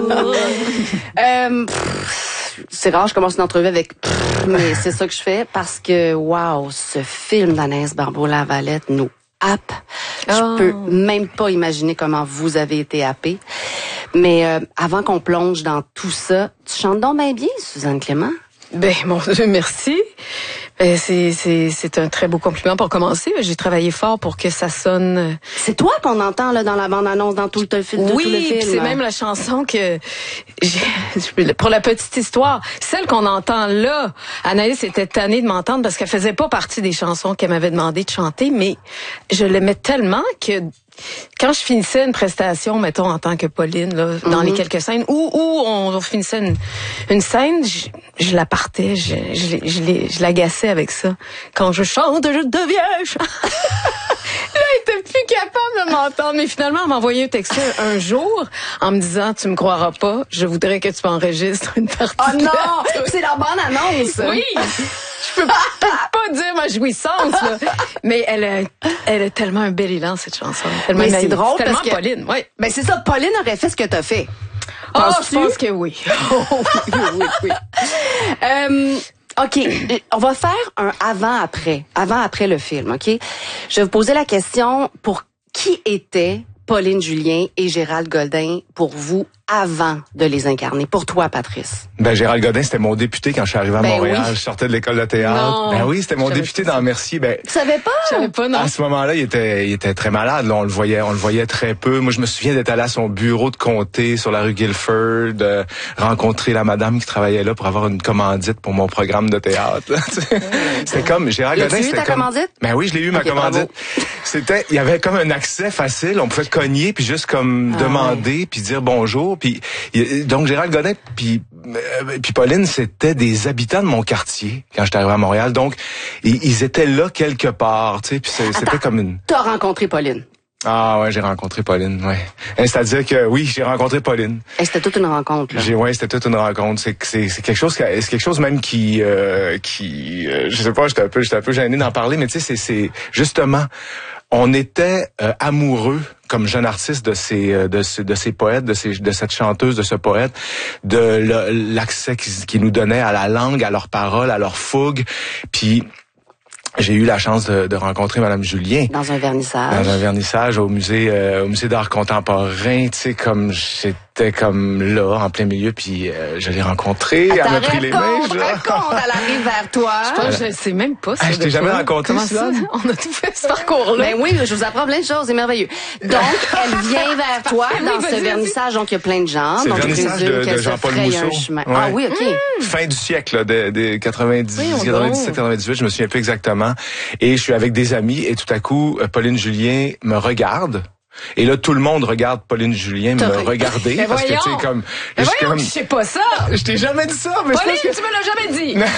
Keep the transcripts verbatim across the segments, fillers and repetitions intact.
euh, pff, c'est rare, je commence une entrevue avec pff, mais c'est ça que je fais parce que, wow, ce film d'Anaïs Barbeau-Lavalette nous happe. Je Oh. peux même pas imaginer comment vous avez été happé. Mais euh, avant qu'on plonge dans tout ça, tu chantes donc bien bien, Suzanne Clément? Ben, mon Dieu, merci. Ben, c'est, c'est, c'est un très beau compliment pour commencer. J'ai travaillé fort pour que ça sonne. C'est toi qu'on entend là dans la bande-annonce, dans tout le film, Oui, tout le film. puis c'est même la chanson que j'ai, pour la petite histoire, celle qu'on entend là. Anaïs était tannée de m'entendre parce qu'elle faisait pas partie des chansons qu'elle m'avait demandé de chanter, mais je l'aimais tellement que quand je finissais une prestation, mettons en tant que Pauline, là, dans mm-hmm. les quelques scènes, où, où on, on finissait une, une scène, je, je la partais, je, je, je, je, je l'agaçais avec ça. Quand je chante, je deviens... Là, elle était plus capable de m'entendre. Mais finalement, elle m'a envoyé un texte un jour en me disant, tu me croiras pas, je voudrais que tu m'enregistres une partie. Oh non! C'est la bande-annonce! Oui! Je peux pas, pas dire ma jouissance, là. Mais elle a, elle a tellement un bel élan, cette chanson. Tellement mais c'est drôle c'est tellement parce que... Pauline, oui. Ben c'est ça, Pauline aurait fait ce que t'as fait. Oh, Penses-tu? je pense que oui. Oh, oui, oui, oui. euh, OK, on va faire un avant-après, avant-après le film, OK? Je vais vous poser la question, pour qui était Pauline Julien et Gérald Godin pour vous avant de les incarner? Pour toi, Patrice? Ben, Gérald Godin, c'était mon député quand je suis arrivé à ben Montréal. Oui. Je sortais de l'école de théâtre. Non, ben oui, c'était mon député dans Mercier. Ben, tu savais pas? Je savais pas, non. À ce moment-là, il était, il était très malade. Là, on le voyait, on le voyait très peu. Moi, je me souviens d'être allé à son bureau de comté sur la rue Guilford, de rencontrer la madame qui travaillait là pour avoir une commandite pour mon programme de théâtre. C'était comme, Gérald Godin, c'était ta comme... commandite? Ben oui, je l'ai eu, ma okay, commandite. C'était, il y avait comme un accès facile. On pouvait cogner puis juste comme ah, demander ouais. puis dire bonjour. Puis, donc, Gérald Godin puis, euh, puis Pauline, c'était des habitants de mon quartier quand j'étais arrivé à Montréal. Donc, ils, ils étaient là quelque part, tu sais, puis c'était comme une... T'as rencontré Pauline? Ah ouais, j'ai rencontré Pauline, ouais. C'est-à-dire que oui, j'ai rencontré Pauline. Et c'était toute une rencontre, là. J'ai, ouais, c'était toute une rencontre. C'est, c'est, c'est quelque chose, c'est quelque chose même qui, euh, qui, euh, je sais pas, j'étais un peu, j'étais un peu gêné d'en parler, mais tu sais, c'est, c'est justement, on était euh, amoureux comme jeune artiste de ces, de ces, de ces poètes, de ces, de cette chanteuse, de ce poète, de le, l'accès qu'ils qui nous donnaient à la langue, à leurs paroles, à leur fougue, puis. J'ai eu la chance de, de rencontrer Madame Julien. Dans un vernissage. Dans un vernissage au musée, euh, au musée d'art contemporain, tu sais, comme j'étais comme là, en plein milieu, puis euh, je l'ai rencontrée, elle m'a pris les mains. Raconte, raconte, elle arrive vers toi. Je pense que je sais même pas ça. Ah, je t'ai jamais rencontré, Comment ça? On a tout fait ce parcours-là. Ben oui, je vous apprends plein de choses, c'est merveilleux. Donc, elle vient vers toi oui, dans vas-y, ce vernissage, donc il y a plein de gens. C'est donc, le vernissage de, de Jean-Paul Mousseau. Ouais. Ouais. Ah oui, OK. Mmh. Fin du siècle, là, des de quatre-vingt-dix, oui, quatre-vingt-dix-sept, quatre-vingt-dix-huit, je me souviens plus exactement. Et je suis avec des amis et tout à coup, Pauline Julien me regarde. Et là, tout le monde regarde Pauline Julien me T'as... regarder. Mais parce voyons. que, tu sais, comme... Mais je voyons, comme... je sais pas ça. Je t'ai jamais dit ça, mais Pauline, je pense tu me l'as jamais dit.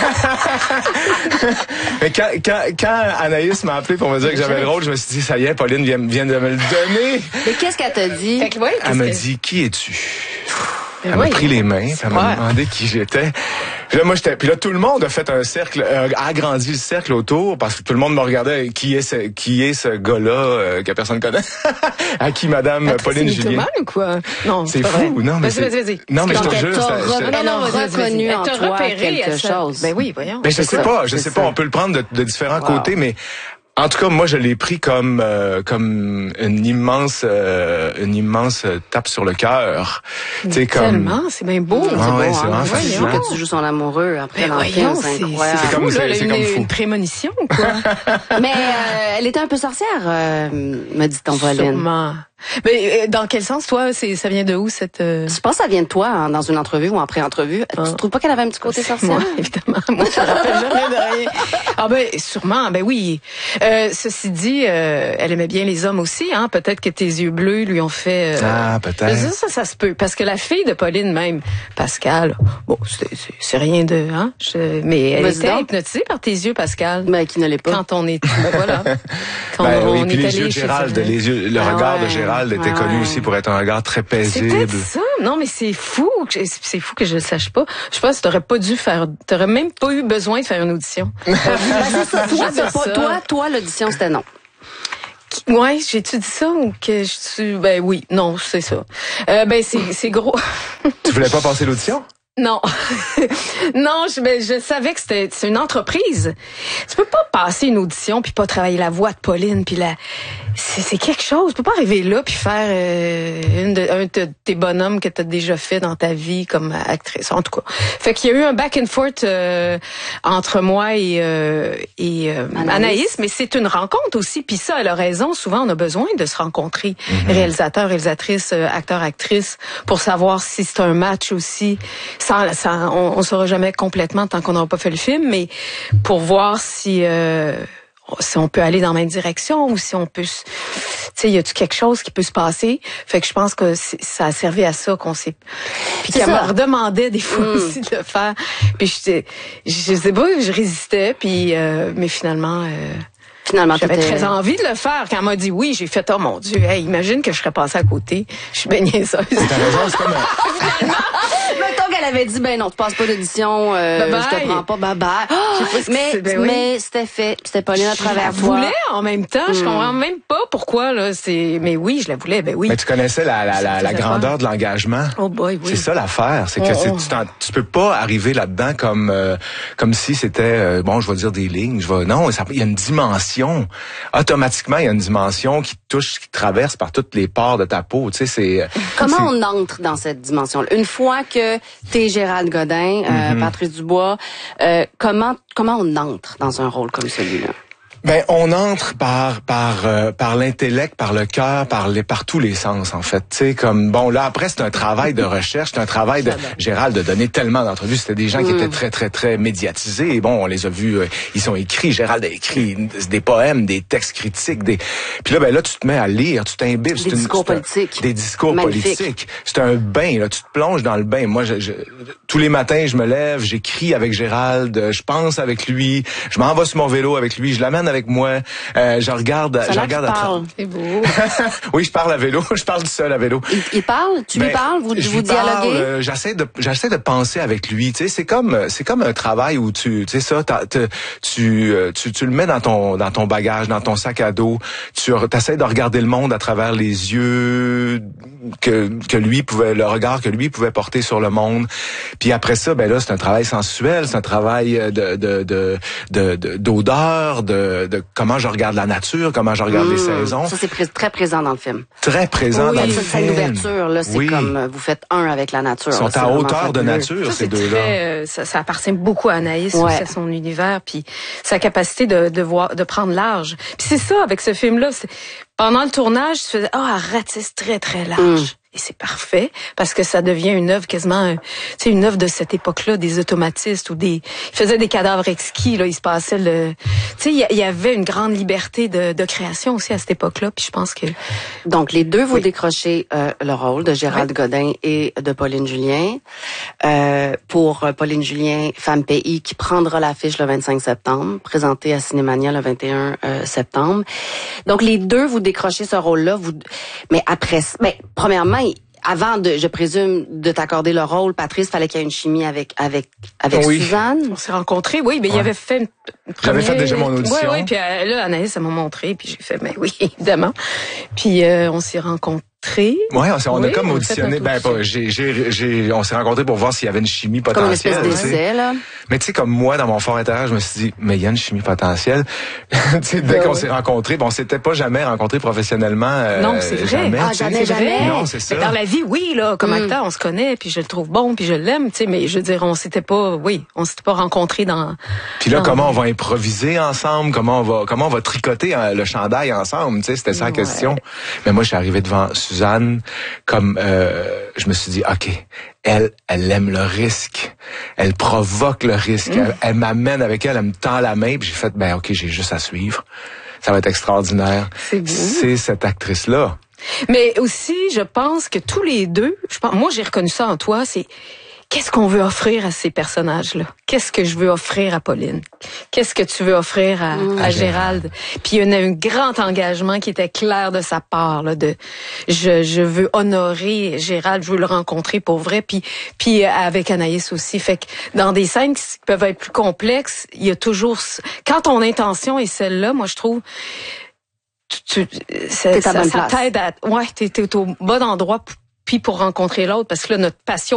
Mais quand, quand, quand Anaïs m'a appelé pour me dire que j'avais le rôle, je me suis dit, ça y est, Pauline vient, vient de me le donner. Mais qu'est-ce qu'elle t'a dit? Fait que, ouais, Elle m'a que... dit, qui es-tu? Mais elle m'a oui, pris les mains, elle m'a demandé qui j'étais. Puis là, moi, j'étais, puis là, tout le monde a fait un cercle, euh, a agrandi le cercle autour, parce que tout le monde me regardait, qui est ce, qui est ce gars-là, euh, que personne connaît, à qui Madame Patrice, Pauline Julien. C'est mal ou quoi? Non, c'est, c'est fou, vrai. non, mais vas-y, c'est, vas-y, vas-y. non, mais je te elle jure, t'a ça, re- je- non, non, reconnu en toi repéré quelque à ça. chose. Ben oui, voyons. Ben, je sais ça, pas, je c'est sais ça. pas, on peut le prendre de, de différents Wow. côtés, mais en tout cas, moi, je l'ai pris comme euh, comme une immense euh, une immense tape sur le cœur. Tu sais, comme Tellement, c'est bien beau. C'est Ah beau, ouais, c'est hein? vraiment Tu fascinant. joues que tu joues son amoureux après Ben dans le voyons, film, c'est c'est incroyable. c'est comme- fou, là, c'est- c'est une, comme fou. une prémonition, quoi. Mais euh, elle était un peu sorcière, euh, me dit ton Pauline. Sûrement. Mais euh, dans quel sens, toi, c'est ça vient de où cette euh... Je pense que ça vient de toi, hein, dans une entrevue ou en pré-entrevue. Ah. Tu trouves pas qu'elle avait un petit côté sorcière? Moi, évidemment. Moi, je me rappelle jamais de rien. Ah ben, sûrement. Ben oui. Euh, ceci dit, euh, elle aimait bien les hommes aussi, hein. Peut-être que tes yeux bleus lui ont fait. Euh, Ah, peut-être. Ça, ça, ça se peut. Parce que la fille de Pauline même, Pascal, bon, c'est, c'est, c'est rien de, hein. Je, mais elle Vas-y était donc. hypnotisée par tes yeux, Pascal. Ben, qui ne l'est pas. Quand on est, ben voilà. Quand Ben oui, on puis est les allé yeux de chez Gérald, Cyril. les yeux, le Ah regard ouais. de Gérald était Ah connu ouais. aussi pour être un regard très C'est paisible. peut-être ça. Non, mais c'est fou. que- C'est fou que je le sache pas. Je pense que t'aurais pas dû faire, t'aurais même pas eu besoin de faire une audition. Ben, c'est ça. Toi, Juste c'est pas- ça. toi, toi, l'audition, c'était non. Ouais, j'ai-tu dit ça ou que je suis... Ben oui, non, c'est ça. Euh, ben c'est, c'est gros. Tu voulais pas passer l'audition? Non, non, je, ben, je savais que c'était c'est une entreprise. Tu peux pas passer une audition puis pas travailler la voix de Pauline puis la c'est, c'est quelque chose. Tu peux pas arriver là puis faire euh, une de, un de tes bonhommes que t'as déjà fait dans ta vie comme actrice. En tout cas, fait qu'il y a eu un back and forth euh, entre moi et euh, et euh, Anaïs. Anaïs, mais c'est une rencontre aussi. Puis ça, elle a raison. Souvent, on a besoin de se rencontrer, mm-hmm. réalisateur, réalisatrice, acteur, actrice, pour savoir si c'est un match aussi. Ça, ça, on, on saura jamais complètement tant qu'on n'aura pas fait le film, mais pour voir si euh, si on peut aller dans la même direction ou si on peut, tu sais, y a-tu quelque chose qui peut se passer. Fait que je pense que ça a servi à ça qu'on s'est, puis qu'elle me redemandait des fois mm. aussi de le faire. Puis je, je sais pas, je résistais, puis euh, mais finalement. Euh, Finalement, j'avais très envie de le faire. Quand elle m'a dit oui, j'ai fait, oh mon Dieu, hey, imagine que je serais passée à côté. Je suis bien niaiseuse. T'as raison, c'est comme un... Mettons qu'elle avait dit, ben non, tu passes pas d'audition, euh, je te prends pas, bye bye. Oh, mais, ben mais oui. C'était fait, c'était Pauline à travers toi. Je la voulais en même temps, mm. je comprends même pas pourquoi, là, c'est, mais oui, je la voulais, ben oui. Mais tu connaissais la, la, la, la grandeur de l'engagement. Oh boy, oui. C'est ça l'affaire, c'est que oh, c'est, tu, tu peux pas arriver là-dedans comme, euh, comme si c'était, euh, bon, je vais dire des lignes, je vais, non, il y a une dimension. Automatiquement, il y a une dimension qui touche, qui traverse par toutes les pores de ta peau. Tu sais, c'est. Comment c'est... on entre dans cette dimension-là? Une fois que t'es Gérald Godin, euh, mm-hmm. Patrice Dubois, euh, comment comment on entre dans un rôle comme celui-là? Ben, on entre par par euh, par l'intellect, par le cœur, par les par tous les sens en fait. Tu sais, comme bon là après c'est un travail de recherche, c'est un travail de Gérald de donner tellement d'entrevues. C'était des gens qui étaient très très très médiatisés. Et bon, on les a vus, euh, ils sont écrits. Gérald a écrit des poèmes, des textes critiques, des. Puis là ben là tu te mets à lire, tu t'imbibes. Des discours politiques. Des discours Magnifique. politiques. C'est un bain là, tu te plonges dans le bain. Moi, je, je, tous les matins je me lève, j'écris avec Gérald, je pense avec lui, je m'en vais sur mon vélo avec lui, je l'amène avec moi, euh, je regarde, ça je regarde à tra- C'est beau. Oui, je parle à vélo, je parle tout seul à vélo. Il, il parle, tu ben, lui parles, vous vous dialoguez. Euh, j'essaie de, j'essaie de penser avec lui. Tu sais, c'est comme, c'est comme un travail où tu, tu sais ça, tu, tu, tu le mets dans ton, dans ton bagage, dans ton sac à dos. Tu essaies de regarder le monde à travers les yeux que que lui pouvait, le regard que lui pouvait porter sur le monde. Puis après ça, ben là, c'est un travail sensuel, c'est un travail de de de, de, de d'odeur, de, de comment je regarde la nature, comment je regarde mmh, les saisons. Ça, c'est pr- très présent dans le film. Très présent oui, dans le ça, film. C'est une ouverture, là. C'est oui. comme, vous faites un avec la nature. Ils sont là, à hauteur de nature, ça, ces deux-là. Très, euh, ça, ça appartient beaucoup à Anaïs, ouais. aussi, à son univers, puis sa capacité de, de voir, de prendre large. Puis c'est ça, avec ce film-là, c'est, pendant le tournage, tu faisais, ah, oh, elle ratisse très, très large. Mmh. Et c'est parfait parce que ça devient une œuvre quasiment, tu sais, une œuvre de cette époque-là, des automatistes ou des, ils faisaient des cadavres exquis là, il se passait le, tu sais, il y avait une grande liberté de, de création aussi à cette époque-là. Puis je pense que donc les deux vous oui. décrochez euh, le rôle de Gérald oui. Godin et de Pauline Julien euh, pour Pauline Julien, Femme Pays, qui prendra l'affiche le vingt-cinq septembre, présentée à Cinémania le vingt et un euh, septembre. Donc les deux vous décrochez ce rôle-là, vous, mais après, mais premièrement avant de, je présume, de t'accorder le rôle, Patrice, fallait qu'il y ait une chimie avec avec avec oui. Suzanne. On s'est rencontrés, oui, mais ouais. il avait fait une J'avais fait déjà mon audition. Oui, oui, puis euh, là, Anaïs, elle m'a montré, puis j'ai fait, mais oui, évidemment. Puis euh, on s'est rencontrés. Ouais, on, s'est, on oui, a comme auditionné. Ben, pas, j'ai, j'ai, j'ai, on s'est rencontrés pour voir s'il y avait une chimie potentielle. Comme une espèce d'essai, là. Mais tu sais, comme moi, dans mon fort intérieur, je me suis dit, mais il y a une chimie potentielle. tu sais, dès ben qu'on oui. s'est rencontrés, bon, on s'était pas jamais rencontrés professionnellement. Euh, non, c'est vrai. Jamais, ah, jamais, jamais. Non, c'est ça. Mais dans la vie, oui, là, comme mm. acteur, on se connaît, puis je le trouve bon, puis je l'aime, tu sais, mais je veux dire, on s'était pas, oui, on s'était pas rencontrés dans. Puis là, dans... comment on va improviser ensemble, comment on va, comment on va tricoter hein, le chandail ensemble, tu sais, c'était ça la ouais. question. Mais moi, je suis arrivé devant Suzanne. Comme euh, je me suis dit, ok, elle, elle aime le risque, elle provoque le risque, mmh. elle, elle m'amène avec elle, elle me tend la main, puis j'ai fait, ben ok, j'ai juste à suivre, ça va être extraordinaire. C'est beau. C'est cette actrice-là. Mais aussi, je pense que tous les deux, je pense, moi j'ai reconnu ça en toi, c'est qu'est-ce qu'on veut offrir à ces personnages-là? Qu'est-ce que je veux offrir à Pauline? Qu'est-ce que tu veux offrir à, mmh. à Gérald? Puis il y a un grand engagement qui était clair de sa part, là, de je, je veux honorer Gérald, je veux le rencontrer pour vrai, puis puis avec Anaïs aussi. Fait que dans des scènes qui peuvent être plus complexes, il y a toujours quand ton intention est celle-là, moi je trouve tu, tu, ça, t'es à ça, bonne ça place. t'aide à, ouais, t'es, t'es au bon endroit, puis pour rencontrer l'autre, parce que là, notre passion